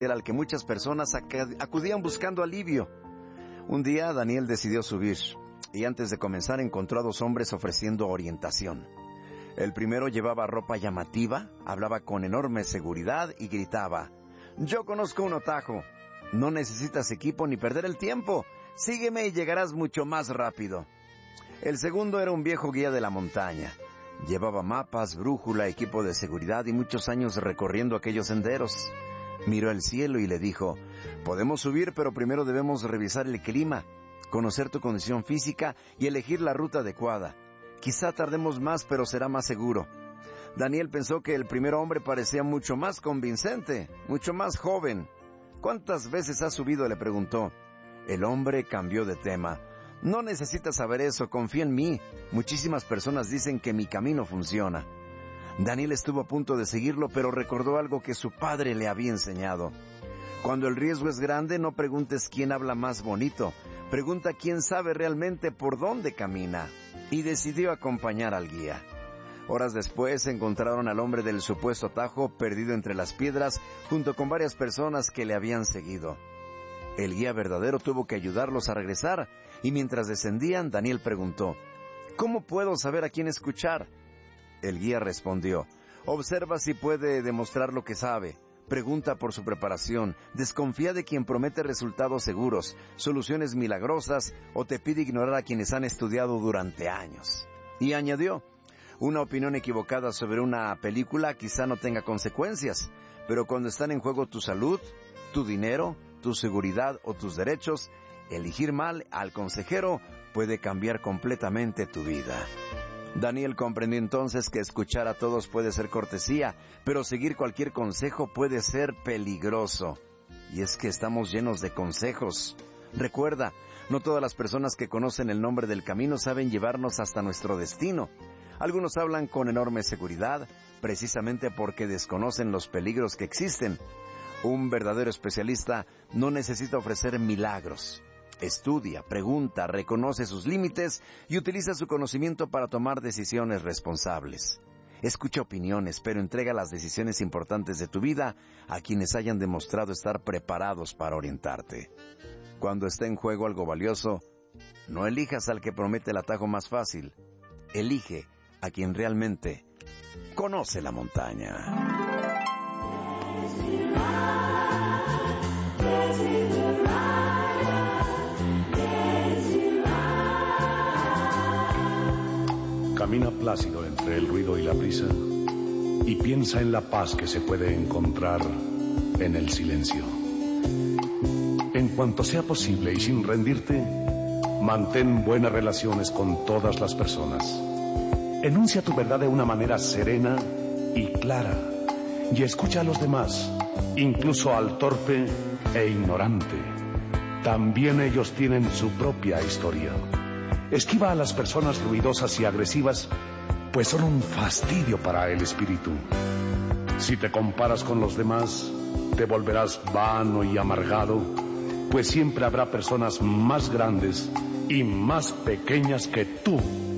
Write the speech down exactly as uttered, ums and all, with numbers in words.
al que muchas personas acudían buscando alivio. Un día Daniel decidió subir, y antes de comenzar encontró a dos hombres ofreciendo orientación. El primero llevaba ropa llamativa, hablaba con enorme seguridad y gritaba: «Yo conozco un atajo. No necesitas equipo ni perder el tiempo. Sígueme y llegarás mucho más rápido». El segundo era un viejo guía de la montaña. Llevaba mapas, brújula, equipo de seguridad y muchos años recorriendo aquellos senderos. Miró el cielo y le dijo: «Podemos subir, pero primero debemos revisar el clima, conocer tu condición física y elegir la ruta adecuada. Quizá tardemos más, pero será más seguro». Daniel pensó que el primer hombre parecía mucho más convincente, mucho más joven. «¿Cuántas veces has subido?», le preguntó. El hombre cambió de tema. «No necesitas saber eso, confía en mí. Muchísimas personas dicen que mi camino funciona». Daniel estuvo a punto de seguirlo, pero recordó algo que su padre le había enseñado. Cuando el riesgo es grande, no preguntes quién habla más bonito. Pregunta quién sabe realmente por dónde camina. Y decidió acompañar al guía. Horas después encontraron al hombre del supuesto atajo perdido entre las piedras junto con varias personas que le habían seguido. El guía verdadero tuvo que ayudarlos a regresar, y mientras descendían, Daniel preguntó: «¿Cómo puedo saber a quién escuchar?». El guía respondió: «Observa si puede demostrar lo que sabe. Pregunta por su preparación. Desconfía de quien promete resultados seguros, soluciones milagrosas o te pide ignorar a quienes han estudiado durante años». Y añadió: «Una opinión equivocada sobre una película quizá no tenga consecuencias, pero cuando están en juego tu salud, tu dinero, tu seguridad o tus derechos, elegir mal al consejero puede cambiar completamente tu vida». Daniel comprendió entonces que escuchar a todos puede ser cortesía, pero seguir cualquier consejo puede ser peligroso. Y es que estamos llenos de consejos. Recuerda, no todas las personas que conocen el nombre del camino saben llevarnos hasta nuestro destino. Algunos hablan con enorme seguridad, precisamente porque desconocen los peligros que existen. Un verdadero especialista no necesita ofrecer milagros. Estudia, pregunta, reconoce sus límites y utiliza su conocimiento para tomar decisiones responsables. Escucha opiniones, pero entrega las decisiones importantes de tu vida a quienes hayan demostrado estar preparados para orientarte. Cuando esté en juego algo valioso, no elijas al que promete el atajo más fácil. Elige a quien realmente conoce la montaña. Camina plácido entre el ruido y la prisa y piensa en la paz que se puede encontrar en el silencio. En cuanto sea posible y sin rendirte, mantén buenas relaciones con todas las personas. Enuncia tu verdad de una manera serena y clara y escucha a los demás, incluso al torpe e ignorante. También ellos tienen su propia historia. Esquiva a las personas ruidosas y agresivas, pues son un fastidio para el espíritu. Si te comparas con los demás, te volverás vano y amargado, pues siempre habrá personas más grandes y más pequeñas que tú